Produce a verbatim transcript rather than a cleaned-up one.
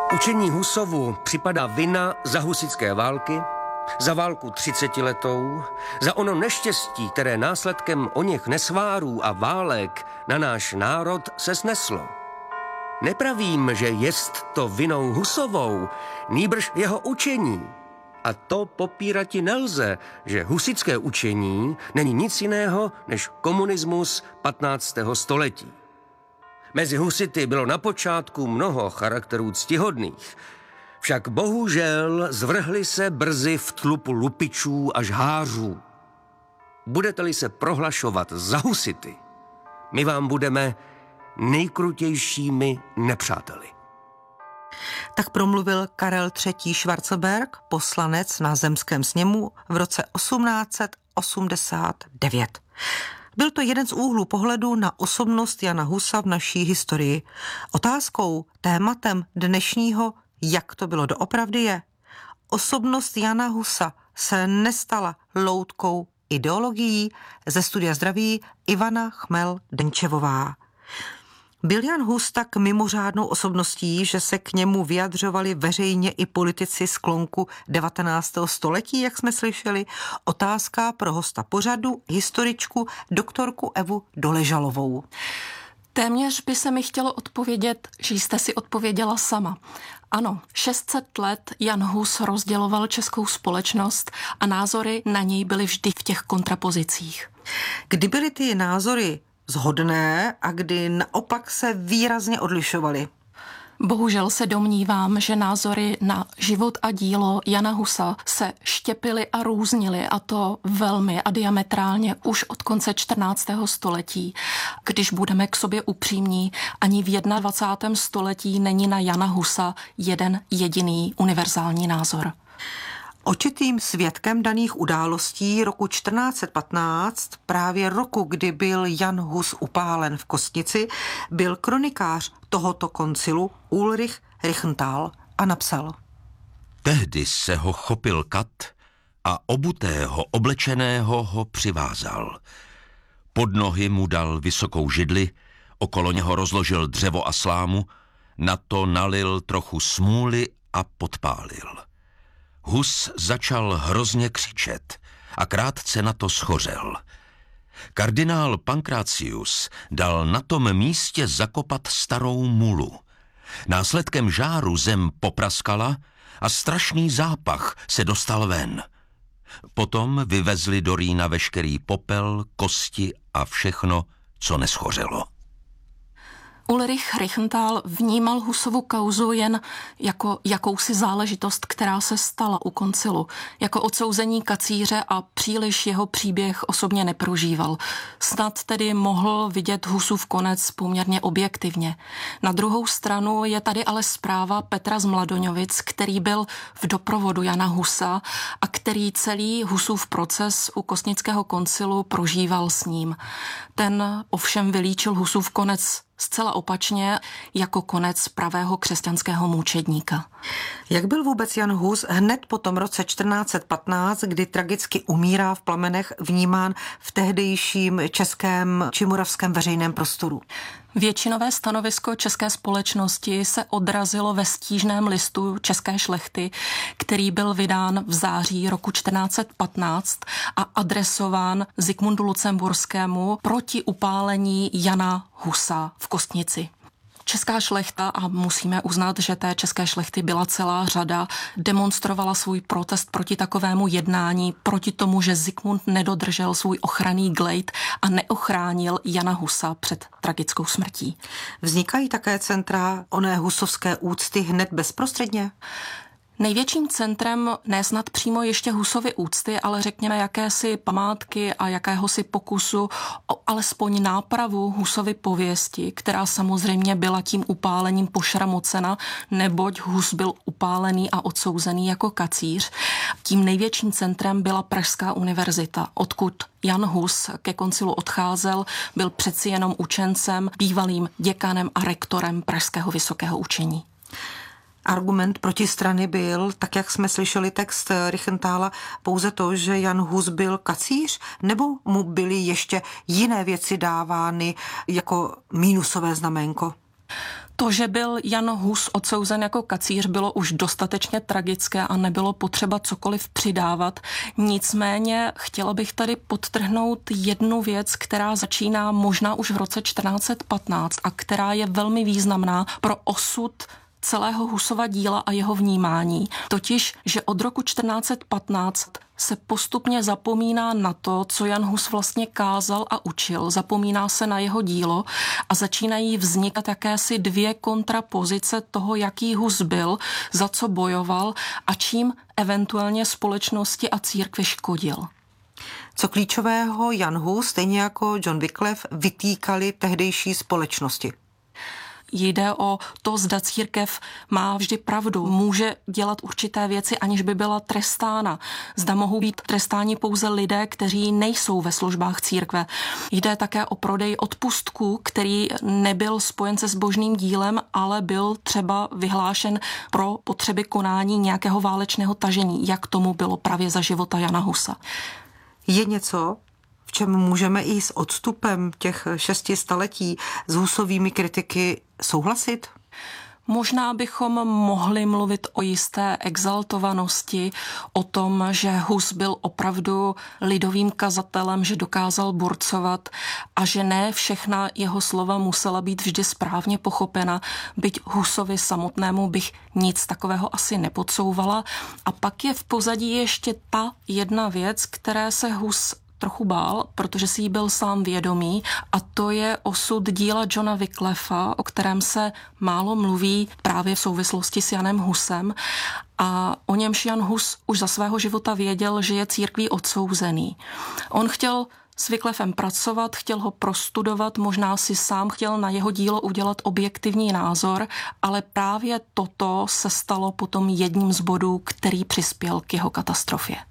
Učení Husovu připadá vina za husitské války, za válku třicetiletou, za ono neštěstí, které následkem oněch nesvárů a válek na náš národ se sneslo. Nepravím, že jest to vinou Husovou, nýbrž jeho učení. A to popírati nelze, že husitské učení není nic jiného než komunismus patnáctého století. Mezi husity bylo na počátku mnoho charakterů ctihodných, však bohužel zvrhli se brzy v tlupu lupičů a žhářů. Budete-li se prohlašovat za husity, my vám budeme nejkrutějšími nepřáteli. Tak promluvil Karel třetí. Schwarzenberg, poslanec na zemském sněmu v roce osmnáct set osmdesát devět. Byl to jeden z úhlů pohledu na osobnost Jana Husa v naší historii. Otázkou, tématem dnešního, jak to bylo doopravdy, je: osobnost Jana Husa se nestala loutkou ideologií. Ze studia zdraví Ivana Chmel-Denčevová. Byl Jan Hus tak mimořádnou osobností, že se k němu vyjadřovali veřejně i politici sklonku devatenáctého století, jak jsme slyšeli? Otázka pro hosta pořadu, historičku, doktorku Evu Doležalovou. Téměř by se mi chtělo odpovědět, že jste si odpověděla sama. Ano, šest set let Jan Hus rozděloval českou společnost a názory na něj byly vždy v těch kontrapozicích. Kdy byly ty názory shodné a kdy naopak se výrazně odlišovaly? Bohužel se domnívám, že názory na život a dílo Jana Husa se štěpily a různily, a to velmi a diametrálně už od konce čtrnáctého století. Když budeme k sobě upřímní, ani v dvacátém prvním století není na Jana Husa jeden jediný univerzální názor. Očitým svědkem daných událostí roku čtrnáct set patnáct, právě roku, kdy byl Jan Hus upálen v Kostnici, byl kronikář tohoto koncilu Ulrich Riechenthal a napsal: Tehdy se ho chopil kat a obutého, oblečeného ho přivázal. Pod nohy mu dal vysokou židli, okolo něho rozložil dřevo a slámu, na to nalil trochu smůly a podpálil. Hus začal hrozně křičet a krátce na to schořel. Kardinál Pancratius dal na tom místě zakopat starou mulu. Následkem žáru zem popraskala a strašný zápach se dostal ven. Potom vyvezli do Rýna veškerý popel, kosti a všechno, co neschořelo. Ulrich Riechenthal vnímal Husovu kauzu jen jako jakousi záležitost, která se stala u koncilu, jako odsouzení kacíře, a příliš jeho příběh osobně neprožíval. Snad tedy mohl vidět Husův konec poměrně objektivně. Na druhou stranu je tady ale zpráva Petra z Mladoňovic, který byl v doprovodu Jana Husa a který celý Husův proces u Kostnického koncilu prožíval s ním. Ten ovšem vylíčil Husův konec zcela opačně, jako konec pravého křesťanského mučedníka. Jak byl vůbec Jan Hus hned po tom roce čtrnáct set patnáct, kdy tragicky umírá v plamenech, vnímán v tehdejším českém či moravském veřejném prostoru? Většinové stanovisko české společnosti se odrazilo ve stížném listu české šlechty, který byl vydán v září roku čtrnáct set patnáct a adresován Zikmundu Lucemburskému proti upálení Jana Husa v Kostnici. Česká šlechta, a musíme uznat, že té české šlechty byla celá řada, demonstrovala svůj protest proti takovému jednání, proti tomu, že Zikmund nedodržel svůj ochranný glejt a neochránil Jana Husa před tragickou smrtí. Vznikají také centra oné husovské úcty hned bezprostředně? Největším centrem ne snad přímo ještě Husovy úcty, ale řekněme jakési památky a jakéhosi pokusu o alespoň nápravu Husovy pověsti, která samozřejmě byla tím upálením pošramocena, neboť Hus byl upálený a odsouzený jako kacíř. Tím největším centrem byla Pražská univerzita, odkud Jan Hus ke koncilu odcházel, byl přeci jenom učencem, bývalým děkanem a rektorem Pražského vysokého učení. Argument protistrany byl, tak jak jsme slyšeli text Riechenthala, pouze to, že Jan Hus byl kacíř, nebo mu byly ještě jiné věci dávány jako mínusové znaménko? To, že byl Jan Hus odsouzen jako kacíř, bylo už dostatečně tragické a nebylo potřeba cokoliv přidávat. Nicméně chtěla bych tady podtrhnout jednu věc, která začíná možná už v roce čtrnáct set patnáct a která je velmi významná pro osud celého Husova díla a jeho vnímání. Totiž, že od roku čtrnáct set patnáct se postupně zapomíná na to, co Jan Hus vlastně kázal a učil. Zapomíná se na jeho dílo a začínají vznikat jakési dvě kontrapozice toho, jaký Hus byl, za co bojoval a čím eventuálně společnosti a církvi škodil. Co klíčového Jan Hus, stejně jako John Wycliffe, vytýkali tehdejší společnosti? Jde o to, zda církev má vždy pravdu, může dělat určité věci, aniž by byla trestána. Zda mohou být trestáni pouze lidé, kteří nejsou ve službách církve. Jde také o prodej odpustků, který nebyl spojen se zbožným dílem, ale byl třeba vyhlášen pro potřeby konání nějakého válečného tažení, jak tomu bylo právě za života Jana Husa. Je něco, v čem můžeme i s odstupem těch šesti staletí s Husovými kritiky souhlasit? Možná bychom mohli mluvit o jisté exaltovanosti, o tom, že Hus byl opravdu lidovým kazatelem, že dokázal burcovat a že ne všechna jeho slova musela být vždy správně pochopena, byť Husovi samotnému bych nic takového asi nepodsouvala. A pak je v pozadí ještě ta jedna věc, které se Hus trochu bál, protože si jí byl sám vědomý, a to je osud díla Johna Wycliffa, o kterém se málo mluví právě v souvislosti s Janem Husem, a o němž Jan Hus už za svého života věděl, že je církví odsouzený. On chtěl s Wycliffem pracovat, chtěl ho prostudovat, možná si sám chtěl na jeho dílo udělat objektivní názor, ale právě toto se stalo potom jedním z bodů, který přispěl k jeho katastrofě.